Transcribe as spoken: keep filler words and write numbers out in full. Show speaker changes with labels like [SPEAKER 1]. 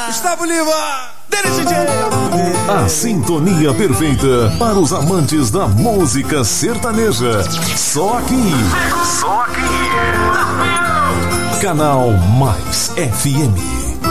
[SPEAKER 1] Gustavo Lima! Dele D J!
[SPEAKER 2] A sintonia perfeita para os amantes da música sertaneja. Só aqui. Só aqui. Canal Mais F M.